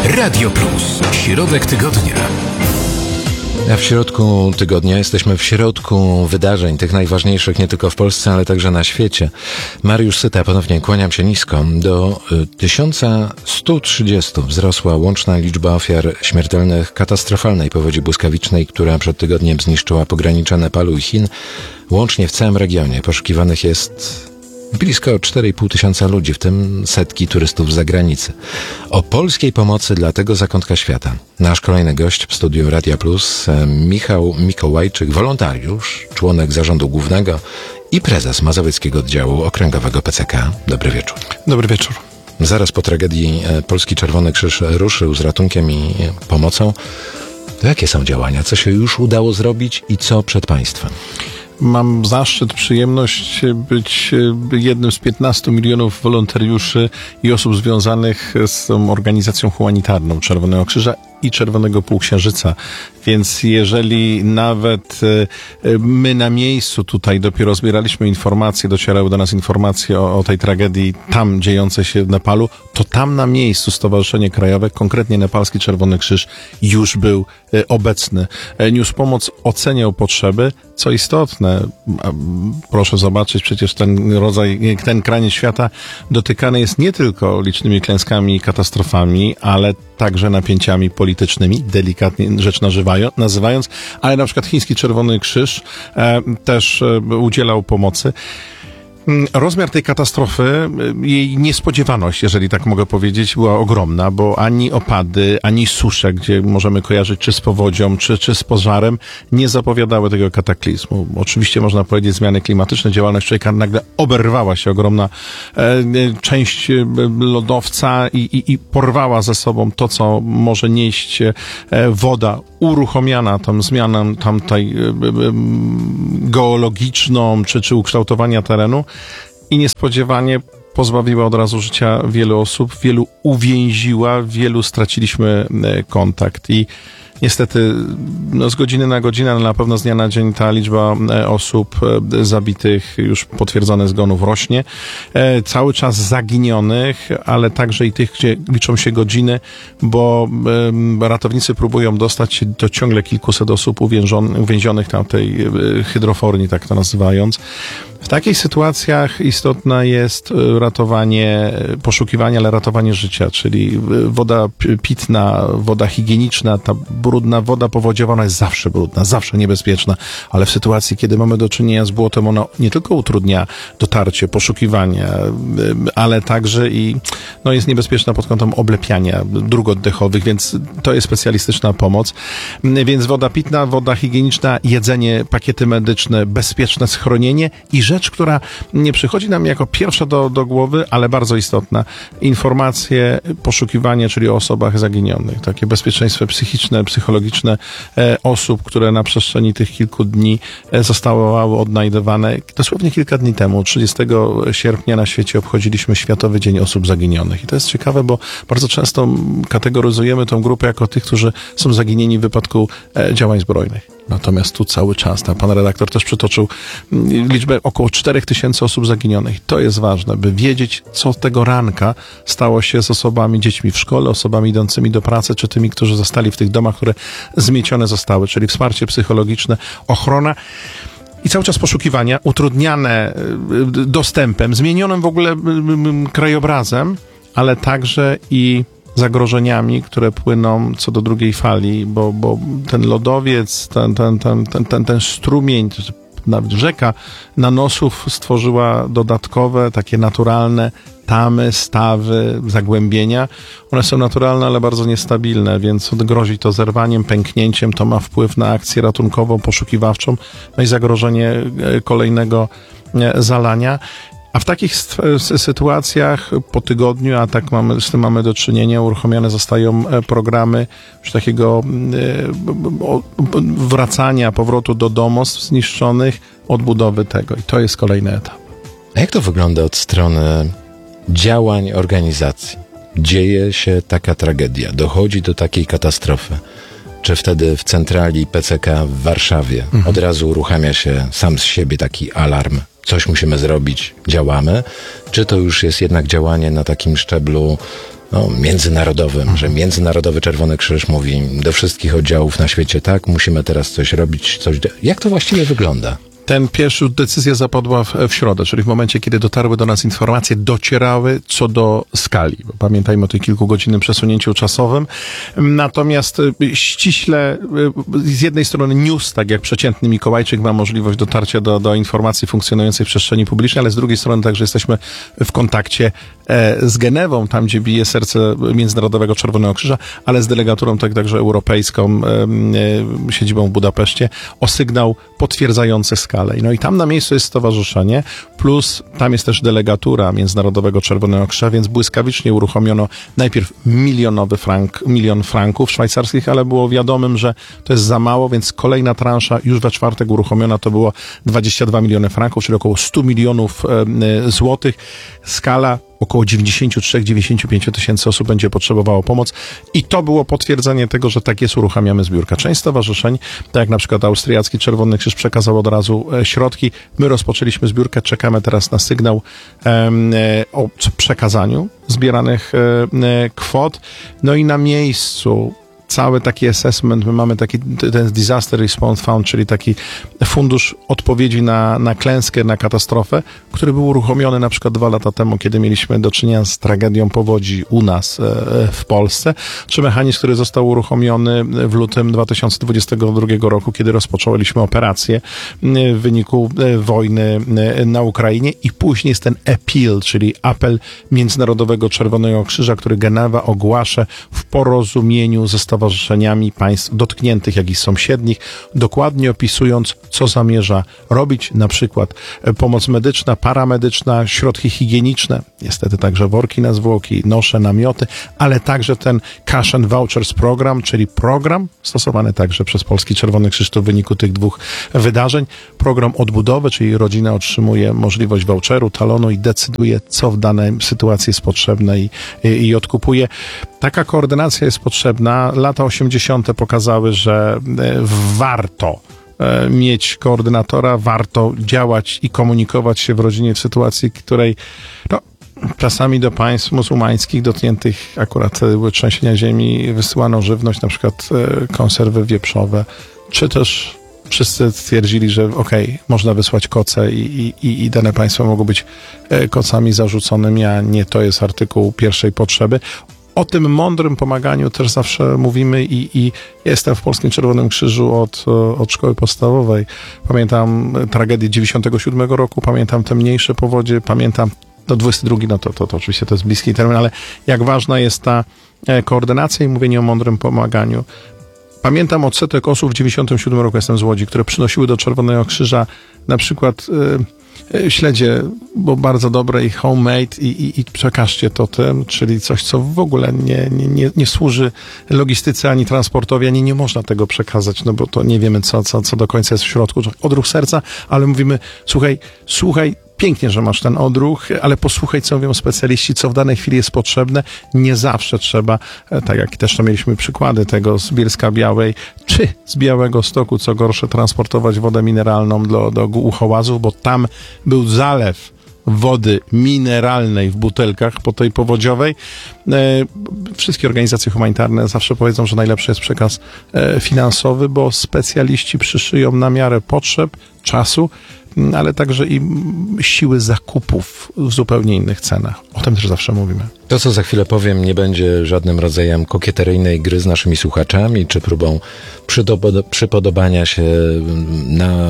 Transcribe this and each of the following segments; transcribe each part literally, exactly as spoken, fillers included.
Radio Plus. Środek tygodnia. A w środku tygodnia jesteśmy w środku wydarzeń, tych najważniejszych nie tylko w Polsce, ale także na świecie. Mariusz Syta, ponownie kłaniam się nisko. Do tysiąc sto trzydziestu wzrosła łączna liczba ofiar śmiertelnych katastrofalnej powodzi błyskawicznej, która przed tygodniem zniszczyła pogranicze Nepalu i Chin. Łącznie w całym regionie poszukiwanych jest blisko cztery i pół tysiąca ludzi, w tym setki turystów z zagranicy. O polskiej pomocy dla tego zakątka świata nasz kolejny gość w studiu Radia Plus, Michał Mikołajczyk, wolontariusz, członek zarządu głównego i prezes Mazowieckiego Oddziału Okręgowego P C K. Dobry wieczór. Dobry wieczór. Zaraz po tragedii Polski Czerwony Krzyż ruszył z ratunkiem i pomocą. To jakie są działania? Co się już udało zrobić i co przed państwem? Mam zaszczyt, przyjemność być jednym z piętnastu milionów wolontariuszy i osób związanych z tą organizacją humanitarną Czerwonego Krzyża i Czerwonego Półksiężyca. Więc jeżeli nawet my na miejscu tutaj dopiero zbieraliśmy informacje, docierały do nas informacje o, o tej tragedii tam dziejącej się w Nepalu, to tam na miejscu Stowarzyszenie Krajowe, konkretnie Nepalski Czerwony Krzyż, już był obecny. Niósł pomoc, oceniał potrzeby. Co istotne, proszę zobaczyć, przecież ten rodzaj, ten kraniec świata dotykany jest nie tylko licznymi klęskami i katastrofami, ale także napięciami politycznymi, delikatnie rzecz nazywając, ale na przykład Chiński Czerwony Krzyż e, też e, udzielał pomocy. Rozmiar tej katastrofy, jej niespodziewaność, jeżeli tak mogę powiedzieć, była ogromna, bo ani opady, ani susze, gdzie możemy kojarzyć czy z powodzią, czy, czy z pożarem, nie zapowiadały tego kataklizmu. Oczywiście można powiedzieć zmiany klimatyczne, działalność człowieka, nagle oberwała się ogromna e, część lodowca i, i, i porwała ze sobą to, co może nieść e, woda, uruchomiona tą zmianą tamtej e, e, geologiczną, czy, czy ukształtowania terenu. I niespodziewanie pozbawiła od razu życia wielu osób, wielu uwięziła, wielu straciliśmy kontakt i niestety no, z godziny na godzinę, ale na pewno z dnia na dzień ta liczba osób zabitych, już potwierdzone zgonów rośnie. E, cały czas zaginionych, ale także i tych, gdzie liczą się godziny, bo e, ratownicy próbują dostać się do ciągle kilkuset osób uwięzionych tam tej e, hydroforni, tak to nazywając. W takich sytuacjach istotne jest ratowanie, poszukiwanie, ale ratowanie życia, czyli woda pitna, woda higieniczna, ta brudna woda powodziowa, ona jest zawsze brudna, zawsze niebezpieczna, ale w sytuacji, kiedy mamy do czynienia z błotem, ono nie tylko utrudnia dotarcie, poszukiwanie, ale także i no, jest niebezpieczna pod kątem oblepiania dróg oddechowych, więc to jest specjalistyczna pomoc. Więc woda pitna, woda higieniczna, jedzenie, pakiety medyczne, bezpieczne schronienie i rzecz, która nie przychodzi nam jako pierwsza do, do głowy, ale bardzo istotna. Informacje, poszukiwanie, czyli o osobach zaginionych. Takie bezpieczeństwo psychiczne, psychologiczne e, osób, które na przestrzeni tych kilku dni e, zostały odnajdywane. Dosłownie kilka dni temu, trzydziestego sierpnia na świecie obchodziliśmy Światowy Dzień Osób Zaginionych. I to jest ciekawe, bo bardzo często kategoryzujemy tą grupę jako tych, którzy są zaginieni w wypadku e, działań zbrojnych. Natomiast tu cały czas, tam pan redaktor też przytoczył liczbę około czterech tysięcy osób zaginionych. To jest ważne, by wiedzieć, co tego ranka stało się z osobami, dziećmi w szkole, osobami idącymi do pracy, czy tymi, którzy zostali w tych domach, które zmiecione zostały, czyli wsparcie psychologiczne, ochrona. I cały czas poszukiwania, utrudniane dostępem, zmienionym w ogóle krajobrazem, ale także i zagrożeniami, które płyną co do drugiej fali, bo, bo ten lodowiec, ten, ten, ten, ten, ten, ten strumień, nawet rzeka nanosów stworzyła dodatkowe, takie naturalne tamy, stawy, zagłębienia. One są naturalne, ale bardzo niestabilne, więc grozi to zerwaniem, pęknięciem. To ma wpływ na akcję ratunkową, poszukiwawczą, no i zagrożenie kolejnego zalania. A w takich sytuacjach po tygodniu, a tak mamy, z tym mamy do czynienia, uruchomione zostają programy już takiego wracania, powrotu do domostw zniszczonych, odbudowy tego. I to jest kolejny etap. A jak to wygląda od strony działań organizacji? Dzieje się taka tragedia, dochodzi do takiej katastrofy. Czy wtedy w centrali P C K w Warszawie mhm. od razu uruchamia się sam z siebie taki alarm? Coś musimy zrobić, działamy? Czy to już jest jednak działanie na takim szczeblu no, międzynarodowym, że Międzynarodowy Czerwony Krzyż mówi do wszystkich oddziałów na świecie, tak, musimy teraz coś robić, coś... Jak to właściwie wygląda? Ten pierwszy decyzja zapadła w, w środę, czyli w momencie, kiedy dotarły do nas informacje, docierały co do skali. Pamiętajmy o tym kilkugodzinnym przesunięciu czasowym. Natomiast ściśle z jednej strony news, tak jak przeciętny Mikołajczyk, ma możliwość dotarcia do, do informacji funkcjonującej w przestrzeni publicznej, ale z drugiej strony także jesteśmy w kontakcie e, z Genewą, tam gdzie bije serce Międzynarodowego Czerwonego Krzyża, ale z delegaturą tak, także europejską, e, e, siedzibą w Budapeszcie, o sygnał potwierdzający skalę. No i tam na miejscu jest stowarzyszenie, plus tam jest też delegatura Międzynarodowego Czerwonego Krzyża, więc błyskawicznie uruchomiono najpierw milionowy frank, milion franków szwajcarskich, ale było wiadomym, że to jest za mało, więc kolejna transza już we czwartek uruchomiona to było dwadzieścia dwa miliony franków, czyli około sto milionów e, złotych. Skala około dziewięćdziesiąt trzy do dziewięćdziesięciu pięciu tysięcy osób będzie potrzebowało pomoc i to było potwierdzenie tego, że tak jest, uruchamiamy zbiórkę. Część stowarzyszeń, tak jak na przykład austriacki Czerwony Krzyż przekazał od razu e, środki. My rozpoczęliśmy zbiórkę, czekamy teraz na sygnał e, o przekazaniu zbieranych e, kwot. No i na miejscu cały taki assessment, my mamy taki ten Disaster Response Fund, czyli taki fundusz odpowiedzi na, na klęskę, na katastrofę, który był uruchomiony na przykład dwa lata temu, kiedy mieliśmy do czynienia z tragedią powodzi u nas e, w Polsce, czy mechanizm, który został uruchomiony w lutym dwa tysiące dwudziestego drugiego roku, kiedy rozpoczęliśmy operację w wyniku wojny na Ukrainie i później jest ten appeal, czyli apel Międzynarodowego Czerwonego Krzyża, który Genewa ogłasza w porozumieniu ze stowarzyszeniami państw dotkniętych, jak i sąsiednich, dokładnie opisując, co zamierza robić, na przykład pomoc medyczna, paramedyczna, środki higieniczne, niestety także worki na zwłoki, nosze, namioty, ale także ten Cash and Vouchers program, czyli program stosowany także przez Polski Czerwony Krzyż w wyniku tych dwóch wydarzeń, program odbudowy, czyli rodzina otrzymuje możliwość voucheru, talonu i decyduje, co w danej sytuacji jest potrzebne i, i, i odkupuje. Taka koordynacja jest potrzebna. Lata osiemdziesiąte pokazały, że warto mieć koordynatora, warto działać i komunikować się w rodzinie w sytuacji, której no, czasami do państw muzułmańskich dotkniętych akurat były trzęsienia ziemi, wysyłano żywność, na przykład konserwy wieprzowe, czy też wszyscy stwierdzili, że okej, okay, można wysłać koce i, i, i dane państwa mogą być kocami zarzuconymi, a nie to jest artykuł pierwszej potrzeby. O tym mądrym pomaganiu też zawsze mówimy i, i jestem w Polskim Czerwonym Krzyżu od, od szkoły podstawowej. Pamiętam tragedię dziewięćdziesiątego siódmego roku, pamiętam te mniejsze powodzie, pamiętam no dwudziesty drugi, no to, to, to oczywiście to jest bliski termin, ale jak ważna jest ta koordynacja i mówienie o mądrym pomaganiu. Pamiętam odsetek osób w dziewięćdziesiątym siódmym roku, jestem z Łodzi, które przynosiły do Czerwonego Krzyża na przykład y, śledzie, bo bardzo dobre i homemade i, i, i przekażcie to tym, czyli coś, co w ogóle nie, nie, nie, nie służy logistyce ani transportowi, ani nie można tego przekazać, no bo to nie wiemy, co, co, co do końca jest w środku. Odruch serca, ale mówimy, słuchaj, słuchaj, pięknie, że masz ten odruch, ale posłuchaj, co mówią specjaliści, co w danej chwili jest potrzebne. Nie zawsze trzeba, tak jak też to mieliśmy przykłady tego z Bielska Białej, czy z Białegostoku, co gorsze, transportować wodę mineralną do, do Uchołazów, bo tam był zalew wody mineralnej w butelkach po tej powodziowej. Wszystkie organizacje humanitarne zawsze powiedzą, że najlepszy jest przekaz finansowy, bo specjaliści przyszyją na miarę potrzeb, czasu, ale także i siły zakupów w zupełnie innych cenach. O tym też zawsze mówimy. To, co za chwilę powiem, nie będzie żadnym rodzajem kokieteryjnej gry z naszymi słuchaczami, czy próbą przypodobania się na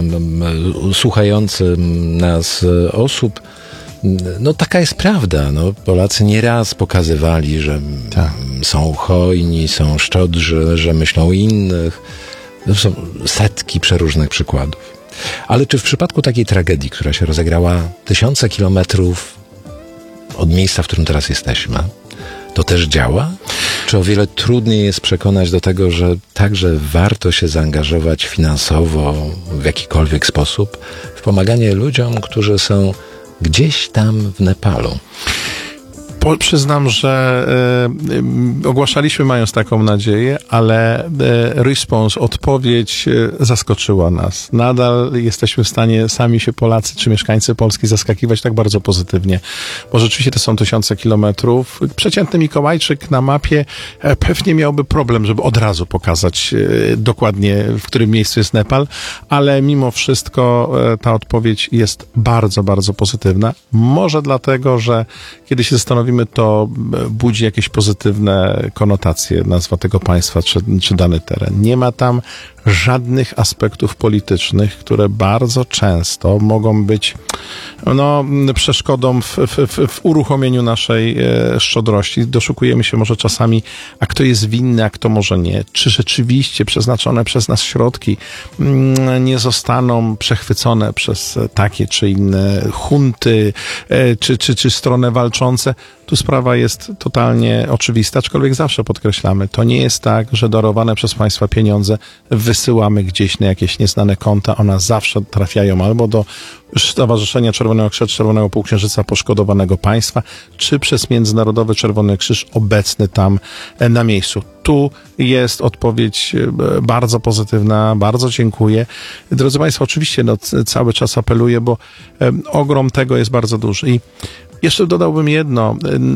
słuchającym nas osób. No taka jest prawda. No, Polacy nieraz pokazywali, że tak. są hojni, są szczodrzy, że myślą o innych. To są setki przeróżnych przykładów. Ale czy w przypadku takiej tragedii, która się rozegrała tysiące kilometrów od miejsca, w którym teraz jesteśmy, to też działa? Czy o wiele trudniej jest przekonać do tego, że także warto się zaangażować finansowo w jakikolwiek sposób w pomaganie ludziom, którzy są gdzieś tam w Nepalu? Po, przyznam, że e, ogłaszaliśmy mając taką nadzieję, ale e, response, odpowiedź e, zaskoczyła nas. Nadal jesteśmy w stanie sami się Polacy czy mieszkańcy Polski zaskakiwać tak bardzo pozytywnie, bo rzeczywiście to są tysiące kilometrów. Przeciętny Mikołajczyk na mapie e, pewnie miałby problem, żeby od razu pokazać e, dokładnie, w którym miejscu jest Nepal, ale mimo wszystko e, ta odpowiedź jest bardzo, bardzo pozytywna. Może dlatego, że kiedy się zastanowimy, to budzi jakieś pozytywne konotacje nazwa tego państwa czy, czy dany teren. Nie ma tam żadnych aspektów politycznych, które bardzo często mogą być no, przeszkodą w, w, w uruchomieniu naszej e, szczodrości. Doszukujemy się może czasami, a kto jest winny, a kto może nie. Czy rzeczywiście przeznaczone przez nas środki mm, nie zostaną przechwycone przez takie czy inne hunty, e, czy, czy, czy strony walczące. Tu sprawa jest totalnie oczywista, aczkolwiek zawsze podkreślamy, to nie jest tak, że darowane przez państwa pieniądze wysyłamy gdzieś na jakieś nieznane konta, one zawsze trafiają albo do Stowarzyszenia Czerwonego Krzyża, Czerwonego Półksiężyca poszkodowanego państwa, czy przez Międzynarodowy Czerwony Krzyż obecny tam na miejscu. Tu jest odpowiedź bardzo pozytywna, bardzo dziękuję. Drodzy Państwo, oczywiście no, cały czas apeluję, bo ogrom tego jest bardzo duży. I jeszcze dodałbym jedno.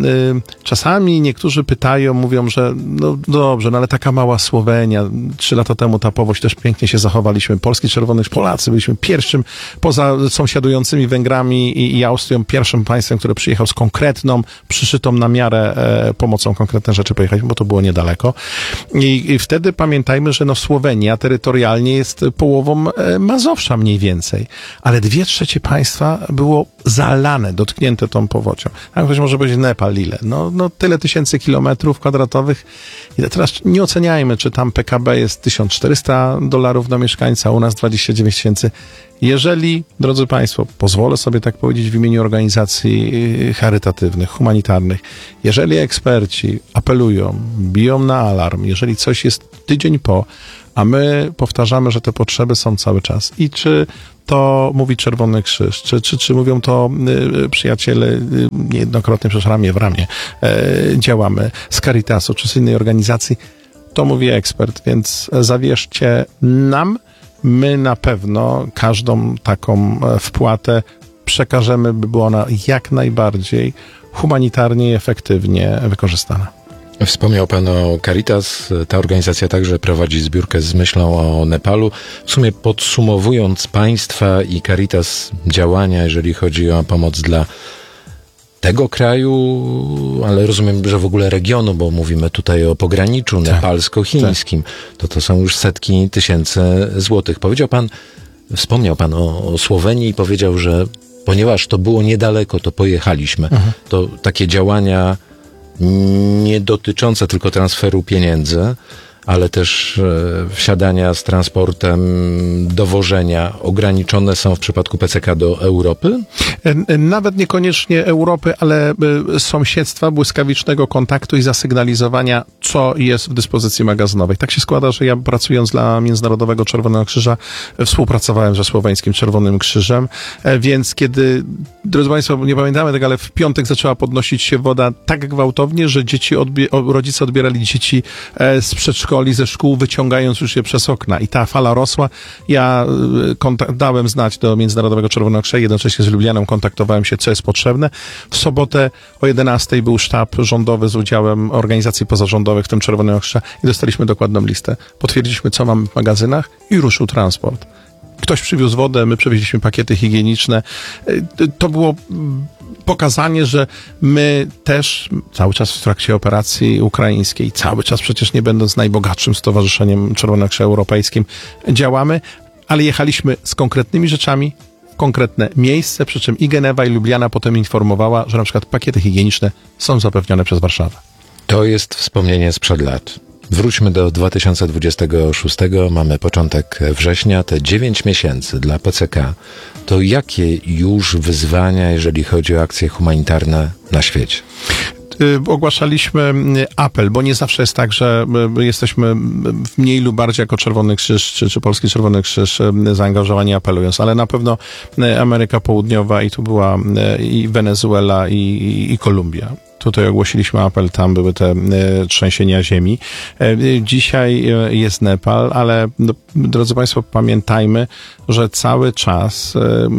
Czasami niektórzy pytają, mówią, że no dobrze, no ale taka mała Słowenia, trzy lata temu ta powódź też pięknie się zachowaliśmy. Polski Czerwony Krzyż, Polacy byliśmy pierwszym, poza sąsiadującymi Węgrami i, i Austrią, pierwszym państwem, które przyjechał z konkretną, przyszytą na miarę e, pomocą konkretne rzeczy pojechaliśmy, bo to było niedaleko. I, i wtedy pamiętajmy, że no Słowenia terytorialnie jest połową e, Mazowsza mniej więcej, ale dwie trzecie państwa było zalane, dotknięte tą powodzią. A ktoś może powiedzieć Nepal ile? No, no tyle tysięcy kilometrów kwadratowych. I teraz nie oceniajmy, czy tam P K B jest tysiąc czterysta dolarów na mieszkańca, a u nas dwadzieścia dziewięć tysięcy. Jeżeli, drodzy Państwo, pozwolę sobie tak powiedzieć w imieniu organizacji charytatywnych, humanitarnych, jeżeli eksperci apelują, biją na alarm, jeżeli coś jest tydzień po, a my powtarzamy, że te potrzeby są cały czas. I czy to mówi Czerwony Krzyż, czy, czy, czy mówią to y, przyjaciele y, niejednokrotnie przez ramię w ramię y, działamy z Caritasu, czy z innej organizacji, to mówi ekspert, więc zawierzcie nam, my na pewno każdą taką wpłatę przekażemy, by była ona jak najbardziej humanitarnie i efektywnie wykorzystana. Wspomniał Pan o Caritas. Ta organizacja także prowadzi zbiórkę z myślą o Nepalu. W sumie podsumowując państwa i Caritas działania, jeżeli chodzi o pomoc dla tego kraju, ale rozumiem, że w ogóle regionu, bo mówimy tutaj o pograniczu tak, nepalsko-chińskim, tak. to to są już setki tysięcy złotych. Powiedział Pan, wspomniał Pan o, o Słowenii i powiedział, że ponieważ to było niedaleko, to pojechaliśmy. Mhm. To takie działania nie dotyczące tylko transferu pieniędzy, ale też e, wsiadania z transportem, dowożenia ograniczone są w przypadku P C K do Europy? Nawet niekoniecznie Europy, ale sąsiedztwa, błyskawicznego kontaktu i zasygnalizowania, co jest w dyspozycji magazynowej. Tak się składa, że ja pracując dla Międzynarodowego Czerwonego Krzyża współpracowałem ze Słoweńskim Czerwonym Krzyżem, więc kiedy, drodzy Państwo, nie pamiętamy tego, ale w piątek zaczęła podnosić się woda tak gwałtownie, że dzieci odbie- rodzice odbierali dzieci z przedszkola, ze szkół, wyciągając już je przez okna. I ta fala rosła. Ja kontakt, dałem znać do Międzynarodowego Czerwonego Krzyża, jednocześnie z Lublianą kontaktowałem się, co jest potrzebne. W sobotę o jedenastej był sztab rządowy z udziałem organizacji pozarządowych, w tym Czerwonego Krzyża, i dostaliśmy dokładną listę. Potwierdziliśmy, co mamy w magazynach i ruszył transport. Ktoś przywiózł wodę, my przywieźliśmy pakiety higieniczne. To było pokazanie, że my też cały czas w trakcie operacji ukraińskiej, cały czas przecież nie będąc najbogatszym stowarzyszeniem Czerwonego Krzyża Europejskim, działamy, ale jechaliśmy z konkretnymi rzeczami w konkretne miejsce, przy czym i Genewa, i Lubliana potem informowała, że na przykład pakiety higieniczne są zapewnione przez Warszawę. To jest wspomnienie sprzed lat. Wróćmy do dwa tysiące dwudziestego szóstego, mamy początek września, te dziewięć miesięcy dla P C K. To jakie już wyzwania, jeżeli chodzi o akcje humanitarne na świecie? Ogłaszaliśmy apel, bo nie zawsze jest tak, że jesteśmy mniej lub bardziej jako Czerwony Krzyż czy, czy Polski Czerwony Krzyż zaangażowani apelując, ale na pewno Ameryka Południowa i tu była i Wenezuela i, i, i Kolumbia. tutaj ogłosiliśmy apel, tam były te trzęsienia ziemi. Dzisiaj jest Nepal, ale no, drodzy Państwo, pamiętajmy, że cały czas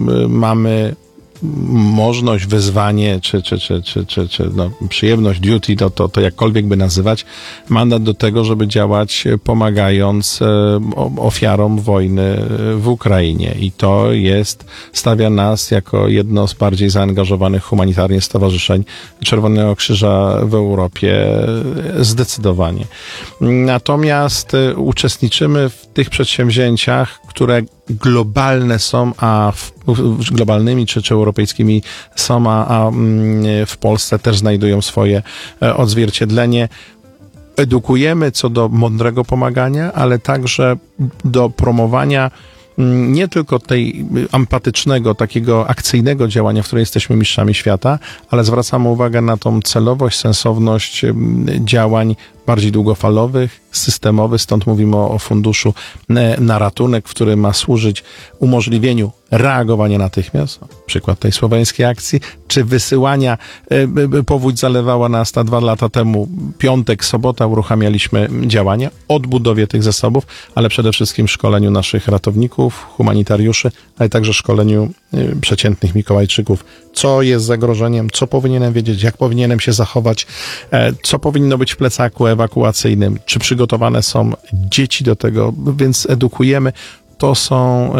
mamy możliwość, wyzwanie, czy, czy, czy, czy, czy, czy no, przyjemność, duty, to, to, to jakkolwiek by nazywać, mandat do tego, żeby działać pomagając e, ofiarom wojny w Ukrainie. I to jest, stawia nas jako jedno z bardziej zaangażowanych humanitarnie stowarzyszeń Czerwonego Krzyża w Europie zdecydowanie. Natomiast e, uczestniczymy w tych przedsięwzięciach, które globalne są, a w, globalnymi czy, czy europejskimi są, a, a w Polsce też znajdują swoje odzwierciedlenie. Edukujemy co do mądrego pomagania, ale także do promowania nie tylko tej empatycznego, takiego akcyjnego działania, w której jesteśmy mistrzami świata, ale zwracamy uwagę na tą celowość, sensowność działań bardziej długofalowych, systemowych, stąd mówimy o, o funduszu na ratunek, który ma służyć umożliwieniu reagowania natychmiast, przykład tej słoweńskiej akcji, czy wysyłania, powódź zalewała nas dwa lata temu, piątek, sobota uruchamialiśmy działania, odbudowie tych zasobów, ale przede wszystkim szkoleniu naszych ratowników, humanitariuszy, ale także szkoleniu przeciętnych Mikołajczyków, co jest zagrożeniem, co powinienem wiedzieć, jak powinienem się zachować, co powinno być w plecaku ewakuacyjnym, czy przygotowane są dzieci do tego, więc edukujemy. To są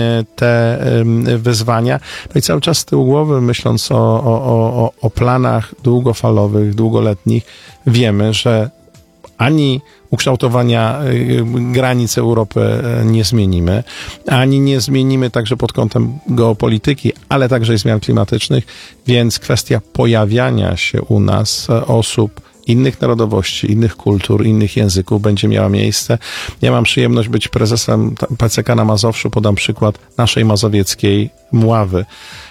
te wyzwania. No i cały czas z tyłu głowy, myśląc o, o, o, o planach długofalowych, długoletnich, wiemy, że ani ukształtowania granic Europy nie zmienimy, ani nie zmienimy także pod kątem geopolityki, ale także i zmian klimatycznych, więc kwestia pojawiania się u nas osób innych narodowości, innych kultur, innych języków będzie miała miejsce. Ja mam przyjemność być prezesem P C K na Mazowszu. Podam przykład naszej mazowieckiej Mławy.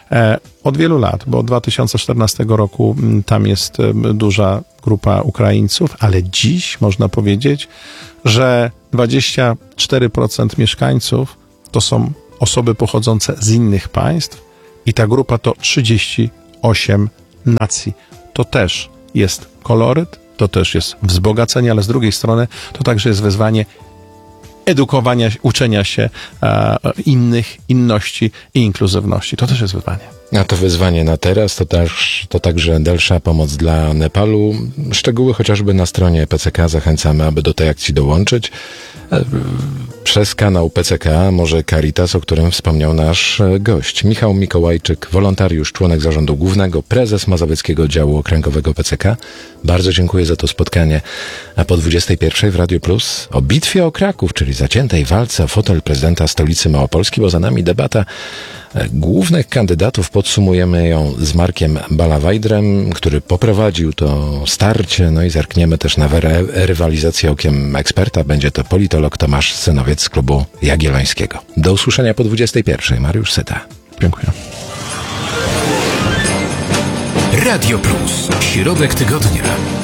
Od wielu lat, bo od dwa tysiące czternastego roku tam jest duża grupa Ukraińców, ale dziś można powiedzieć, że dwadzieścia cztery procent mieszkańców to są osoby pochodzące z innych państw i ta grupa to trzydzieści osiem nacji. To też jest koloryt, to też jest wzbogacenie, ale z drugiej strony to także jest wyzwanie edukowania, uczenia się e, innych, inności i inkluzywności. To też jest wyzwanie. A to wyzwanie na teraz, to, też, to także dalsza pomoc dla Nepalu. Szczegóły chociażby na stronie P C K. Zachęcamy, aby do tej akcji dołączyć. Przez kanał P C K, może Caritas, o którym wspomniał nasz gość. Michał Mikołajczyk, wolontariusz, członek zarządu głównego, prezes Mazowieckiego Działu Okręgowego P C K. Bardzo dziękuję za to spotkanie. A po dwudziestej pierwszej w Radio Plus o bitwie o Kraków, czyli zaciętej walce o fotel prezydenta stolicy Małopolski, bo za nami debata głównych kandydatów. Podsumujemy ją z Markiem Balawajdrem, który poprowadził to starcie, no i zerkniemy też na rywalizację okiem eksperta. Będzie to politolog Tomasz Synowiec z klubu Jagiellońskiego. Do usłyszenia po dwudziestej pierwszej. Mariusz Syta. Dziękuję. Radio Plus. Środek tygodnia.